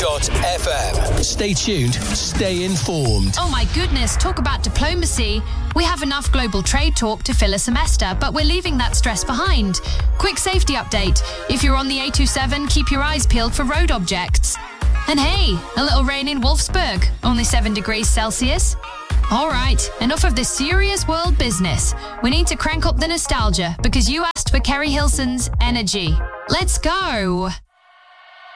Stay tuned, stay informed. Oh my goodness, talk about diplomacy. We have enough global trade talk to fill a semester, but we're leaving that stress behind. Quick safety update. If you're on the A27, keep your eyes peeled for road objects. And hey, a little rain in Wolfsburg, only 7 degrees Celsius. All right, enough of this serious world business. We need to crank up the nostalgia because you asked for Kerry Hilson's Energy. Let's go.